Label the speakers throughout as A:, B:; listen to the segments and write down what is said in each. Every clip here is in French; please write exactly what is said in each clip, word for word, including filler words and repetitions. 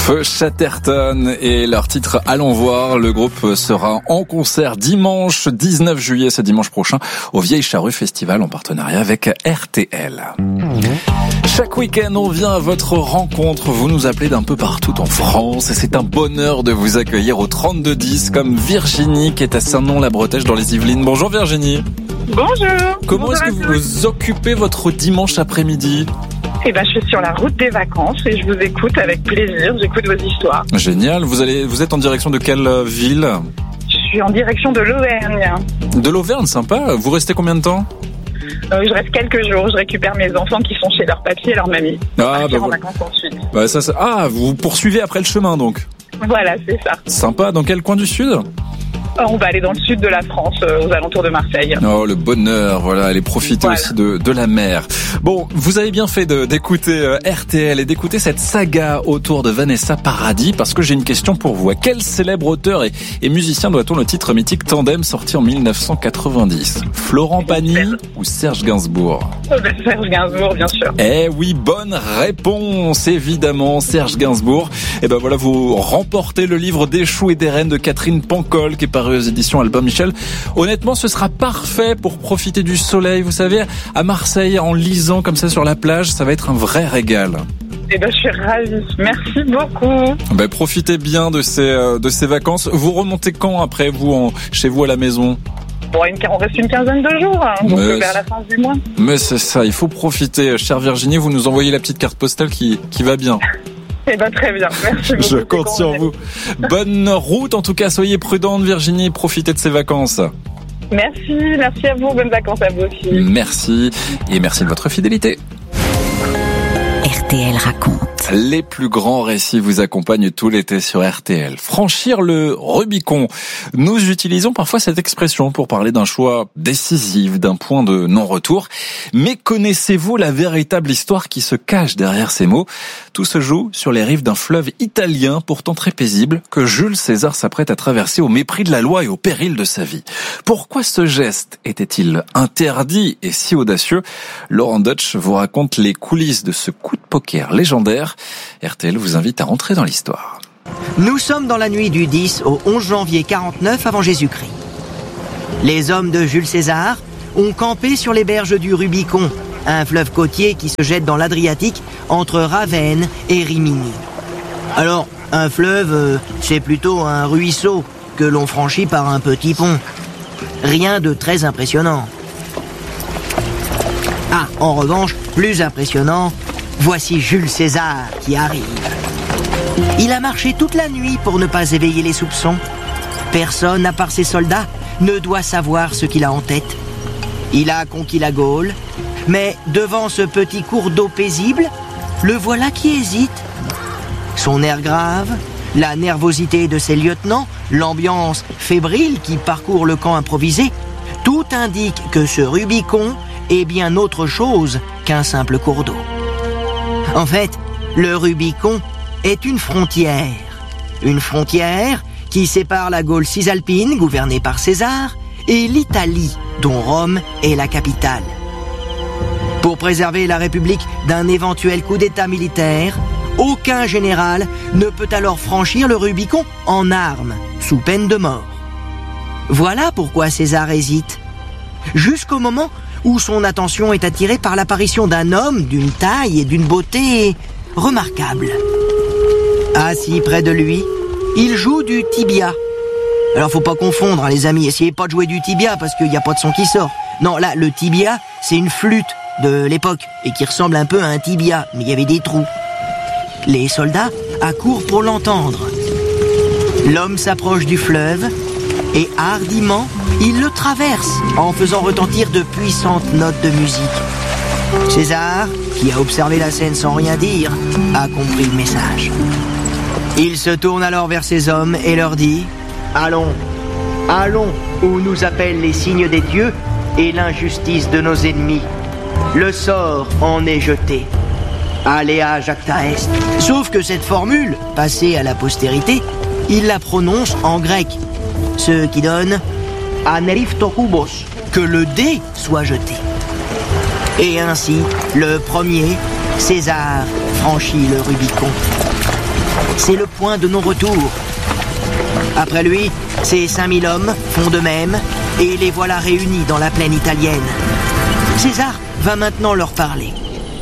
A: Feu Chatterton et leur titre Allons voir. Le groupe sera en concert dimanche dix-neuf juillet, ce dimanche prochain, au Vieille Charrue Festival en partenariat avec R T L. Chaque week-end, on vient à votre rencontre. Vous nous appelez d'un peu partout en France et c'est un bonheur de vous accueillir au trente-deux dix comme Virginie qui est à Saint-Nom-la-Bretèche dans les Yvelines. Bonjour Virginie.
B: Bonjour.
A: Comment
B: Bonjour
A: est-ce que vous vous occupez votre dimanche après-midi ?
B: Eh ben, je suis sur la route des vacances et je vous écoute avec plaisir. J'écoute vos histoires.
A: Génial. Vous allez, vous êtes en direction de quelle ville ?
B: Je suis en direction de l'Auvergne.
A: De l'Auvergne, sympa. Vous restez combien de temps ?
B: Euh, je reste quelques jours. Je récupère mes enfants qui sont chez leur papy et leur mamie.
A: Ah, bah,
B: en
A: voilà.
B: vacances ensuite.
A: Bah, ça, ça, ah, vous poursuivez après le chemin donc.
B: Voilà, c'est ça.
A: Sympa. Dans quel coin du sud ?
B: On va aller dans le sud de la France, euh, aux alentours de Marseille.
A: Oh, le bonheur, voilà, allez profiter voilà. aussi de, de la mer. Bon, vous avez bien fait de, d'écouter euh, R T L et d'écouter cette saga autour de Vanessa Paradis, parce que j'ai une question pour vous. À quel célèbre auteur et, et musicien doit-on le titre mythique Tandem sorti en mille neuf cent quatre-vingt-dix ? Florent Pagny ou Serge Gainsbourg ?
B: Oh, ben, Serge Gainsbourg, bien sûr.
A: Eh oui, bonne réponse, évidemment, Serge Gainsbourg. Et ben voilà, vous remportez le livre Des choux et des reines de Catherine Pancol, qui est paru aux éditions Albin Michel. Honnêtement, ce sera parfait pour profiter du soleil. Vous savez, à Marseille, en lisant comme ça sur la plage, ça va être un vrai régal.
B: Eh ben, je suis ravie. Merci beaucoup.
A: Ben, profitez bien de ces, euh, de ces vacances. Vous remontez quand après, vous, en, chez vous à la maison ?
B: Bon, une, on reste une quinzaine de jours, hein, donc
A: mais,
B: vers la fin du mois.
A: Mais c'est ça, il faut profiter. Chère Virginie, vous nous envoyez la petite carte postale qui, qui va bien.
B: Eh ben, très bien, merci beaucoup.
A: Je compte sur vous. Bonne route, en tout cas, soyez prudente Virginie, profitez de ces vacances.
B: Merci, merci à vous, bonnes vacances à vous aussi.
A: Merci, et merci de votre fidélité.
C: R T L raconte.
A: Les plus grands récits vous accompagnent tout l'été sur R T L. Franchir le Rubicon. Nous utilisons parfois cette expression pour parler d'un choix décisif, d'un point de non-retour. Mais connaissez-vous la véritable histoire qui se cache derrière ces mots ? Tout se joue sur les rives d'un fleuve italien, pourtant très paisible, que Jules César s'apprête à traverser au mépris de la loi et au péril de sa vie. Pourquoi ce geste était-il interdit et si audacieux ? Laurent Deutsch vous raconte les coulisses de ce coup de poker légendaire. R T L vous invite à rentrer dans l'histoire.
D: Nous sommes dans la nuit du dix au onze janvier quarante-neuf avant Jésus-Christ. Les hommes de Jules César ont campé sur les berges du Rubicon, un fleuve côtier qui se jette dans l'Adriatique entre Ravenne et Rimini. Alors, un fleuve, euh, c'est plutôt un ruisseau que l'on franchit par un petit pont. Rien de très impressionnant. Ah, en revanche, plus impressionnant, voici Jules César qui arrive. Il a marché toute la nuit pour ne pas éveiller les soupçons. Personne, à part ses soldats, ne doit savoir ce qu'il a en tête. Il a conquis la Gaule, mais devant ce petit cours d'eau paisible, le voilà qui hésite. Son air grave, la nervosité de ses lieutenants, l'ambiance fébrile qui parcourt le camp improvisé, tout indique que ce Rubicon est bien autre chose qu'un simple cours d'eau. En fait, le Rubicon est une frontière. Une frontière qui sépare la Gaule cisalpine, gouvernée par César, et l'Italie, dont Rome est la capitale. Pour préserver la République d'un éventuel coup d'État militaire, aucun général ne peut alors franchir le Rubicon en armes, sous peine de mort. Voilà pourquoi César hésite. Jusqu'au moment où son attention est attirée par l'apparition d'un homme d'une taille et d'une beauté remarquables. Assis près de lui, il joue du tibia. Alors faut pas confondre, hein, les amis, essayez pas de jouer du tibia parce qu'il n'y a pas de son qui sort. Non, là, le tibia, c'est une flûte de l'époque et qui ressemble un peu à un tibia, mais il y avait des trous. Les soldats accourent pour l'entendre. L'homme s'approche du fleuve et hardiment, il le traverse en faisant retentir de puissantes notes de musique. César, qui a observé la scène sans rien dire, a compris le message. Il se tourne alors vers ses hommes et leur dit « Allons, allons où nous appellent les signes des dieux et l'injustice de nos ennemis. Le sort en est jeté. Alea jacta est. » Sauf que cette formule, passée à la postérité, il la prononce en grec, ce qui donne « aneriptokubos », que le dé soit jeté. Et ainsi, le premier, César, franchit le Rubicon. C'est le point de non-retour. Après lui, ces cinq mille hommes font de même et les voilà réunis dans la plaine italienne. César va maintenant leur parler.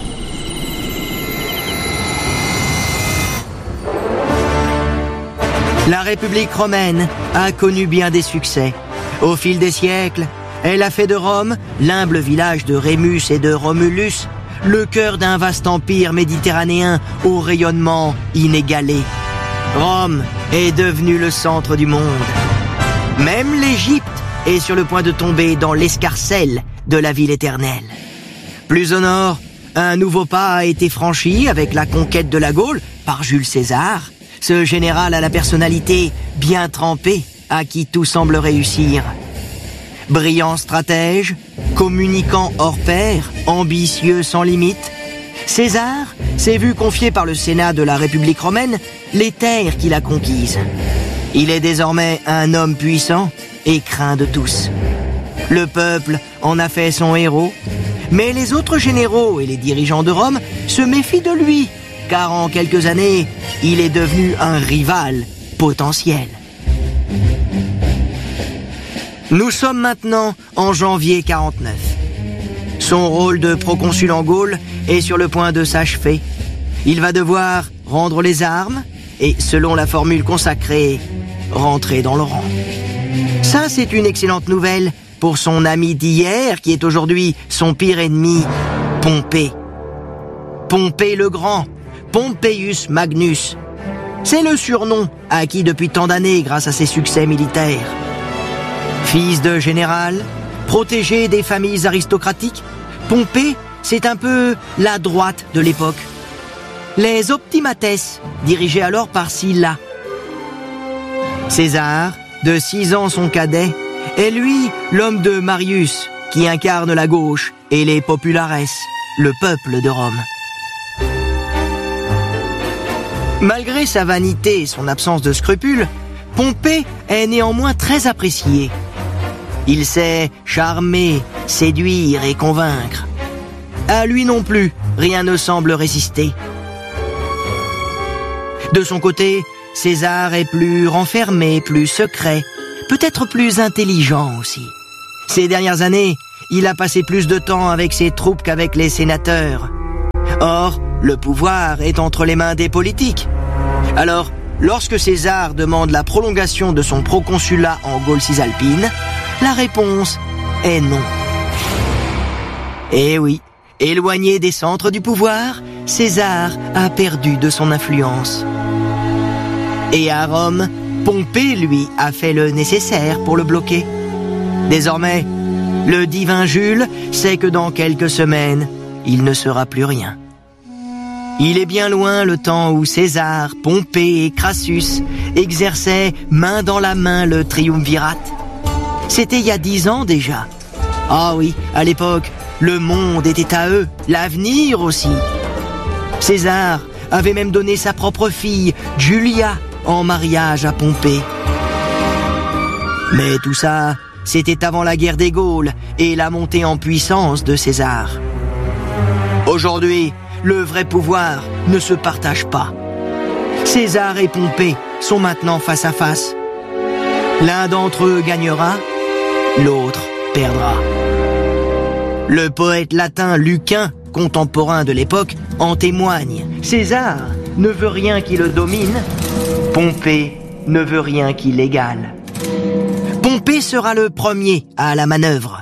D: La République romaine a connu bien des succès. Au fil des siècles, elle a fait de Rome, l'humble village de Rémus et de Romulus, le cœur d'un vaste empire méditerranéen au rayonnement inégalé. Rome est devenue le centre du monde. Même l'Égypte est sur le point de tomber dans l'escarcelle de la ville éternelle. Plus au nord, un nouveau pas a été franchi avec la conquête de la Gaule par Jules César, ce général à la personnalité bien trempée, à qui tout semble réussir. Brillant stratège, communicant hors pair, ambitieux sans limite, César s'est vu confier par le Sénat de la République romaine les terres qu'il a conquises. Il est désormais un homme puissant et craint de tous. Le peuple en a fait son héros, mais les autres généraux et les dirigeants de Rome se méfient de lui, car en quelques années, il est devenu un rival potentiel. Nous sommes maintenant en janvier quarante-neuf. Son rôle de proconsul en Gaule est sur le point de s'achever. Il va devoir rendre les armes et, selon la formule consacrée, rentrer dans le rang. Ça, c'est une excellente nouvelle pour son ami d'hier, qui est aujourd'hui son pire ennemi, Pompée. Pompée le Grand, Pompeius Magnus. C'est le surnom acquis depuis tant d'années grâce à ses succès militaires. Fils de général, protégé des familles aristocratiques, Pompée, c'est un peu la droite de l'époque. Les Optimates, dirigés alors par Sylla. César, de six ans son cadet, est lui l'homme de Marius, qui incarne la gauche et les populares, le peuple de Rome. Malgré sa vanité et son absence de scrupules, Pompée est néanmoins très apprécié. Il sait charmer, séduire et convaincre. À lui non plus, rien ne semble résister. De son côté, César est plus renfermé, plus secret, peut-être plus intelligent aussi. Ces dernières années, il a passé plus de temps avec ses troupes qu'avec les sénateurs. Or, le pouvoir est entre les mains des politiques. Alors, lorsque César demande la prolongation de son proconsulat en Gaule cisalpine, la réponse est non. Eh oui, éloigné des centres du pouvoir, César a perdu de son influence. Et à Rome, Pompée, lui, a fait le nécessaire pour le bloquer. Désormais, le divin Jules sait que dans quelques semaines, il ne sera plus rien. Il est bien loin le temps où César, Pompée et Crassus exerçaient main dans la main le triumvirat. C'était il y a dix ans déjà. Ah oui, à l'époque, le monde était à eux, l'avenir aussi. César avait même donné sa propre fille, Julia, en mariage à Pompée. Mais tout ça, c'était avant la guerre des Gaules et la montée en puissance de César. Aujourd'hui, le vrai pouvoir ne se partage pas. César et Pompée sont maintenant face à face. L'un d'entre eux gagnera, l'autre perdra. Le poète latin Lucain, contemporain de l'époque, en témoigne. César ne veut rien qui le domine, Pompée ne veut rien qui l'égale. Pompée sera le premier à la manœuvre.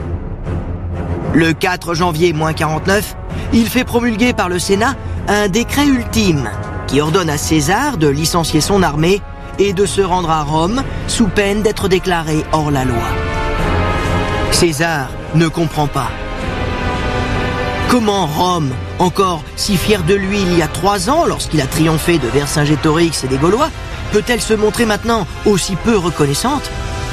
D: Le quatre janvier quarante-neuf, il fait promulguer par le Sénat un décret ultime qui ordonne à César de licencier son armée et de se rendre à Rome sous peine d'être déclaré hors la loi. César ne comprend pas. Comment Rome, encore si fière de lui il y a trois ans lorsqu'il a triomphé de Vercingétorix et des Gaulois, peut-elle se montrer maintenant aussi peu reconnaissante ?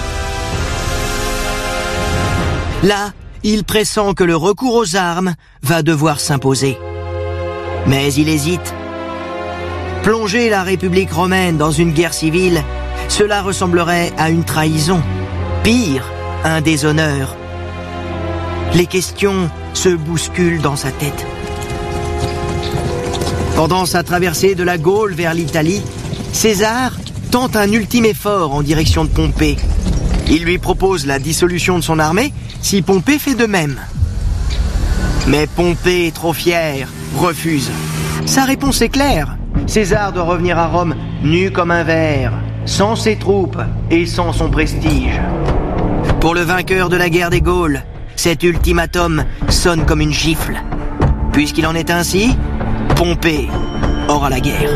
D: Là, il pressent que le recours aux armes va devoir s'imposer. Mais il hésite. Plonger la République romaine dans une guerre civile, cela ressemblerait à une trahison. Pire, un déshonneur. Les questions se bousculent dans sa tête. Pendant sa traversée de la Gaule vers l'Italie, César tente un ultime effort en direction de Pompée. Il lui propose la dissolution de son armée si Pompée fait de même. Mais Pompée, trop fier, refuse. Sa réponse est claire. César doit revenir à Rome nu comme un ver, sans ses troupes et sans son prestige. Pour le vainqueur de la guerre des Gaules, cet ultimatum sonne comme une gifle. Puisqu'il en est ainsi, Pompée aura la guerre.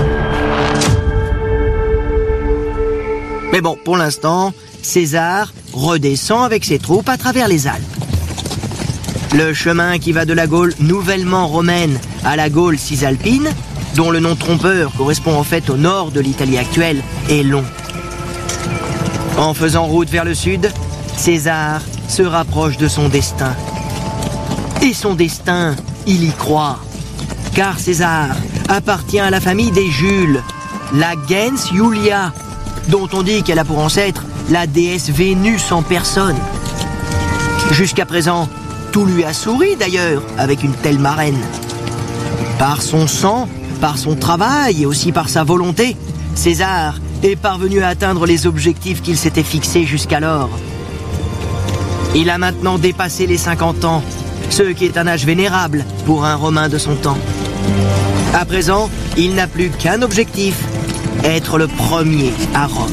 D: Mais bon, pour l'instant, César redescend avec ses troupes à travers les Alpes. Le chemin qui va de la Gaule nouvellement romaine à la Gaule cisalpine, dont le nom trompeur correspond en fait au nord de l'Italie actuelle, est long. En faisant route vers le sud, César se rapproche de son destin. Et son destin, il y croit. Car César appartient à la famille des Jules, la gens Julia, dont on dit qu'elle a pour ancêtre la déesse Vénus en personne. Jusqu'à présent, tout lui a souri d'ailleurs avec une telle marraine. Par son sang, par son travail et aussi par sa volonté, César est parvenu à atteindre les objectifs qu'il s'était fixés jusqu'alors. Il a maintenant dépassé les cinquante ans, ce qui est un âge vénérable pour un Romain de son temps. À présent, il n'a plus qu'un objectif, être le premier à Rome.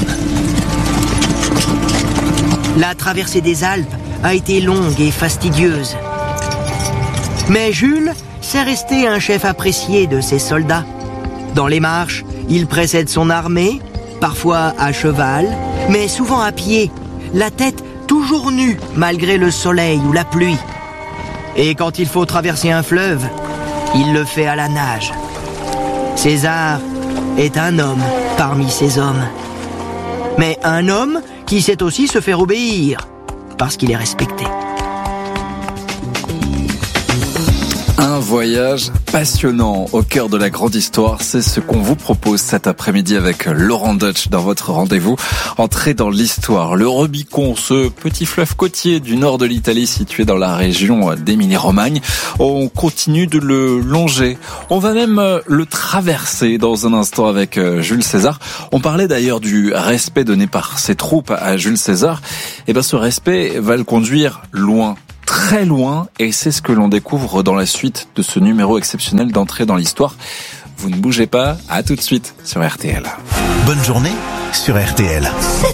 D: La traversée des Alpes a été longue et fastidieuse. Mais Jules s'est resté un chef apprécié de ses soldats. Dans les marches, il précède son armée, parfois à cheval, mais souvent à pied, la tête toujours nue malgré le soleil ou la pluie. Et quand il faut traverser un fleuve, il le fait à la nage. César est un homme parmi ces hommes. Mais un homme qui sait aussi se faire obéir, parce qu'il est respecté.
A: Un voyage passionnant au cœur de la grande histoire, c'est ce qu'on vous propose cet après-midi avec Laurent Deutsch dans votre rendez-vous. Entrée dans l'histoire, le Rubicon, ce petit fleuve côtier du nord de l'Italie situé dans la région d'Émilie-Romagne, on continue de le longer. On va même le traverser dans un instant avec Jules César. On parlait d'ailleurs du respect donné par ses troupes à Jules César. Et ben ce respect va le conduire loin. Très loin, et c'est ce que l'on découvre dans la suite de ce numéro exceptionnel d'entrée dans l'histoire. Vous ne bougez pas, à tout de suite sur R T L.
E: Bonne journée sur R T L.